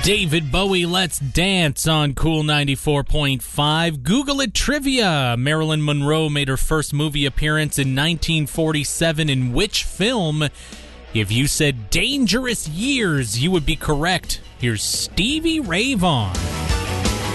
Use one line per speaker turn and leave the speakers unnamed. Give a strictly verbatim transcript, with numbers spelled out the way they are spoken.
David Bowie, Let's Dance on Cool ninety-four point five. Google it trivia. Marilyn Monroe made her first movie appearance in nineteen forty-seven in which film? If you said Dangerous Years, you would be correct. Here's Stevie Ray Vaughan.